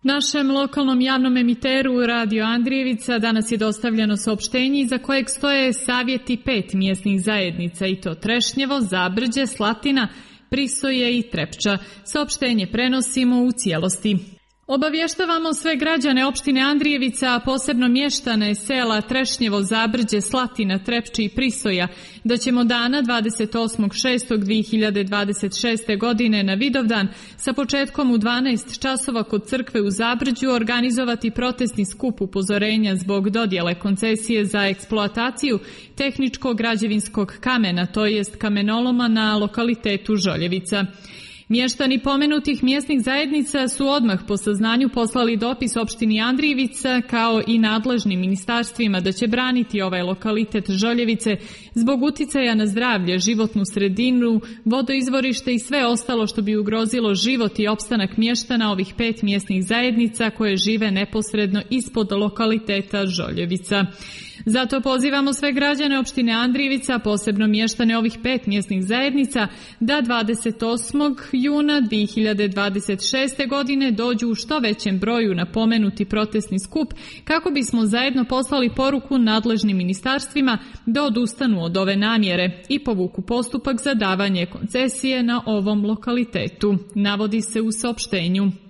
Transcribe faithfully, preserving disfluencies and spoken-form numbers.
Našem lokalnom javnom emiteru Radio Andrijevica danas je dostavljeno saopštenje iza kojeg stoje savjeti pet mjesnih zajednica, i to Trešnjevo, Zabrđe, Slatina, Prisoje i Trepča. Saopštenje prenosimo u cijelosti. Obavještavamo sve građane opštine Andrijevica, a posebno mještane sela Trešnjevo, Zabrđe, Slatina, Trepči i Prisoja, da ćemo dana dvadeset osmog šestog dvije hiljade dvadeset šeste. godine na Vidovdan sa početkom u dvanaest časova kod crkve u Zabrđu organizovati protestni skup upozorenja zbog dodjele koncesije za eksploataciju tehničkog građevinskog kamena, to jest kamenoloma na lokalitetu Žoljevica. Mještani pomenutih mjesnih zajednica su odmah po saznanju poslali dopis opštini Andrijevica kao i nadležnim ministarstvima da će braniti ovaj lokalitet Žoljevice zbog uticaja na zdravlje, životnu sredinu, vodoizvorište i sve ostalo što bi ugrozilo život i opstanak mještana ovih pet mjesnih zajednica koje žive neposredno ispod lokaliteta Žoljevica. Zato pozivamo sve građane opštine Andrijevica, posebno mještane ovih pet mjesnih zajednica, da dvadeset osmog juna dvije hiljade dvadeset šeste. godine dođu u što većem broju na pomenuti protestni skup kako bismo zajedno poslali poruku nadležnim ministarstvima da odustanu od ove namjere i povuku postupak za davanje koncesije na ovom lokalitetu, navodi se u saopštenju.